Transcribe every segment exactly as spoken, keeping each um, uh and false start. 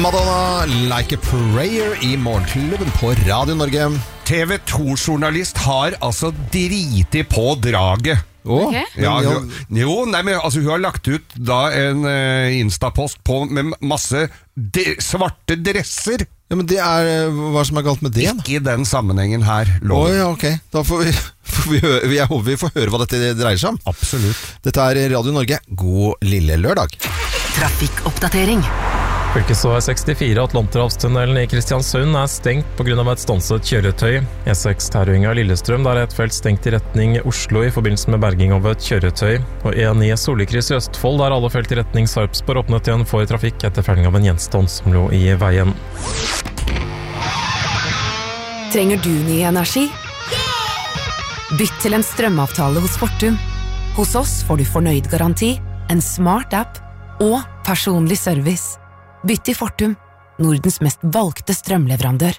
Madonna, Like a Prayer I Morgenklubben på Radio Norge. T V to-journalist har altså driti på draget. Oh, okay. Ja, hun, jo, nei, men altså, hun har lagt ut da en uh, Insta-post på med masse de, svarte dresser. Ja, men det er, hva som er galt med det? Ikke I den sammenhengen her. Åh, oh, ja, ok. Da får vi, får vi høre, jeg håper vi får høre hva dette dreier seg om. Absolutt. Dette er Radio Norge. God lille lørdag. Trafikkoppdatering. Fylkesvei sekstifire Atlanterhavstunnelen I Kristiansund er stengt på grunn av et stanset kjøretøy. E seks Terøynga Lillestrøm, der er et felt stengt I retning Oslo I forbindelse med berging av et kjøretøy. Og E ni Solekryss I Østfold, der alle felt I retning Sarpsborg åpnet igjen for trafikk etter felling av en gjenstand som lå I veien. Trenger du ny energi? Bytt til en strømavtale hos Fortum. Hos oss får du fornøyd garanti, en smart app og personlig service. Bytt til Fortum, Nordens mest valgte strømleverandør.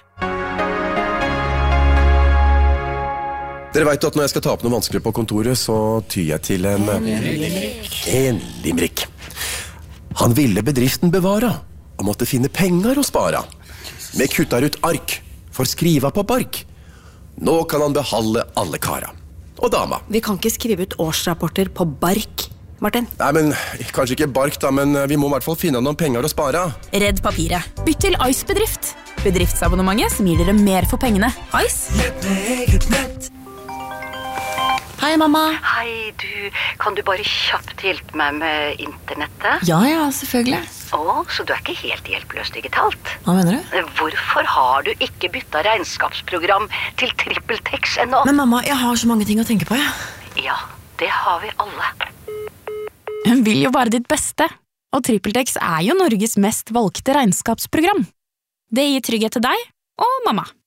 Dere vet at når jeg skal ta opp noe vanskelig på kontoret, så tyr jeg til en... En limerick. Han ville bedriften bevara, og måtte finne penger å spara. Vi kuttar ut ark, for skriva på bark. Nå kan han behalde alle kara. Og dama. Vi kan ikke skrive ut årsrapporter på bark, Martin. Nei, men kanskje ikke bark da, men vi må I hvert fall finne noen penger å spare. Redd papiret. Bytt til Ice Bedrift. Bedriftsabonnementet som gir dere mer for pengene. Ice. Lett med eget nett. Hei, mamma. Hei, du. Kan du bare kjapt hjelpe meg med internettet? Ja, ja, selvfølgelig. Å, så du er ikke helt hjelpeløs digitalt? Hva mener du? Hvorfor har du ikke byttet regnskapsprogram til TrippelTex ennå? Men mamma, jeg har så mange ting å tenke på, ja. Ja, det har vi alle. Hun vil jo bare ditt beste, og TrippelTex er jo Norges mest valgte regnskapsprogram. Det gir trygghet til deg og mamma.